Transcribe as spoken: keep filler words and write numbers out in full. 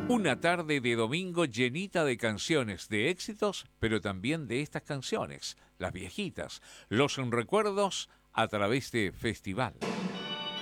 Una tarde de domingo llenita de canciones, de éxitos, pero también de estas canciones, las viejitas, los recuerdos a través de Festival.